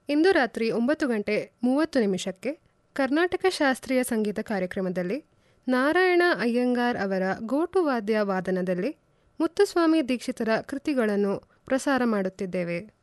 ಇಂದು ರಾತ್ರಿ 9:30 ಕರ್ನಾಟಕ ಶಾಸ್ತ್ರೀಯ ಸಂಗೀತ ಕಾರ್ಯಕ್ರಮದಲ್ಲಿ ನಾರಾಯಣ ಅಯ್ಯಂಗಾರ್ ಅವರ ಗೋಟು ವಾದ್ಯ ವಾದನದಲ್ಲಿ ಮುತ್ತುಸ್ವಾಮಿ ದೀಕ್ಷಿತರ ಕೃತಿಗಳನ್ನು ಪ್ರಸಾರ ಮಾಡುತ್ತಿದ್ದೇವೆ.